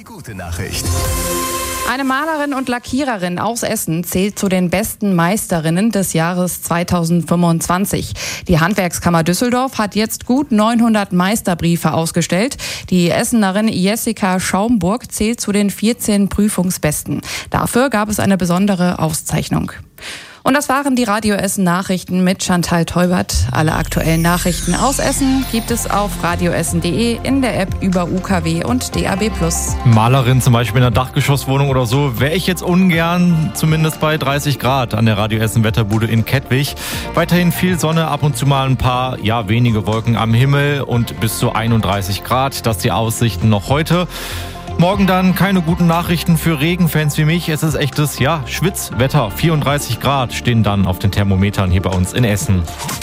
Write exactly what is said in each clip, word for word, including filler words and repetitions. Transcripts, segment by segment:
gute Nachricht. Eine Malerin und Lackiererin aus Essen zählt zu den besten Meisterinnen des Jahres zweitausendfünfundzwanzig. Die Handwerkskammer Düsseldorf hat jetzt gut neunhundert Meisterbriefe ausgestellt. Die Essenerin Jessica Schaumburg zählt zu den vierzehn Prüfungsbesten. Dafür gab es eine besondere Auszeichnung. Und das waren die Radio Essen Nachrichten mit Chantal Teubert. Alle aktuellen Nachrichten aus Essen gibt es auf radioessen punkt de, in der App über U K W und D A B plus. Malerin zum Beispiel in einer Dachgeschosswohnung oder so, wäre ich jetzt ungern, zumindest bei dreißig Grad an der Radio Essen Wetterbude in Kettwig. Weiterhin viel Sonne, ab und zu mal ein paar, ja, wenige Wolken am Himmel und bis zu einunddreißig Grad. Das die Aussichten noch heute. Morgen dann keine guten Nachrichten für Regenfans wie mich. Es ist echtes, ja, Schwitzwetter. vierunddreißig Grad stehen dann auf den Thermometern hier bei uns in Essen.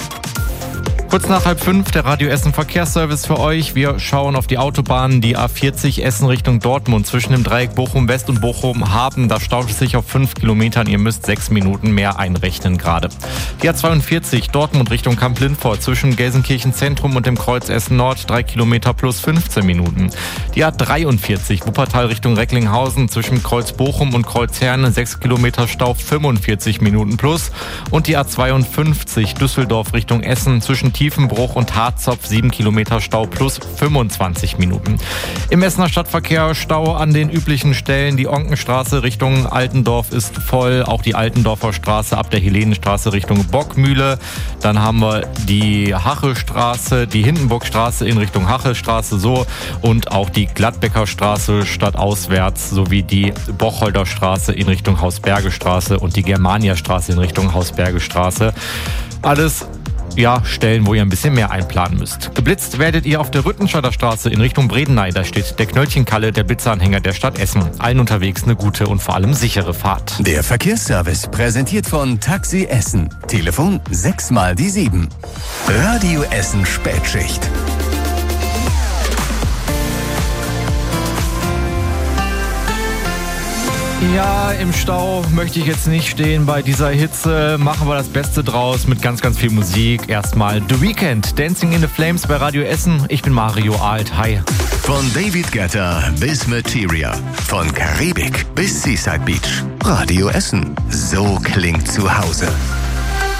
Kurz nach halb fünf, der Radio Essen Verkehrsservice für euch. Wir schauen auf die Autobahnen, die A vierzig Essen Richtung Dortmund zwischen dem Dreieck Bochum West und Bochum Hafen. Da staut es sich auf fünf Kilometern. Ihr müsst sechs Minuten mehr einrechnen gerade. Die A zweiundvierzig Dortmund Richtung Kamp-Lindfort zwischen Gelsenkirchen Zentrum und dem Kreuz Essen Nord, drei Kilometer plus fünfzehn Minuten. Die A dreiundvierzig Wuppertal Richtung Recklinghausen zwischen Kreuz Bochum und Kreuz Herne, sechs Kilometer Stau, fünfundvierzig Minuten plus. Und die A zweiundfünfzig Düsseldorf Richtung Essen zwischen Tiefenbruch und Harzopf, sieben Kilometer Stau plus fünfundzwanzig Minuten. Im Essener Stadtverkehr Stau an den üblichen Stellen. Die Onkenstraße Richtung Altendorf ist voll. Auch die Altendorfer Straße ab der Helenenstraße Richtung Bockmühle. Dann haben wir die Hachestraße, die Hindenburgstraße in Richtung Hachestraße so. Und auch die Gladbecker Straße stadtauswärts sowie die Bocholder Straße in Richtung Hausbergestraße und die Germania-Straße in Richtung Hausbergestraße. Alles ja, Stellen, wo ihr ein bisschen mehr einplanen müsst. Geblitzt werdet ihr auf der Rüttenscheider Straße in Richtung Bredeney. Da steht der Knöllchenkalle, der Blitzeranhänger der Stadt Essen. Allen unterwegs eine gute und vor allem sichere Fahrt. Der Verkehrsservice präsentiert von Taxi Essen. Telefon sechs mal die sieben. Radio Essen Spätschicht. Ja, im Stau möchte ich jetzt nicht stehen bei dieser Hitze. Machen wir das Beste draus mit ganz, ganz viel Musik. Erstmal The Weeknd, Dancing in the Flames bei Radio Essen. Ich bin Mario Alt. Hi. Von David Guetta bis Materia. Von Karibik bis Seaside Beach. Radio Essen. So klingt zu Hause.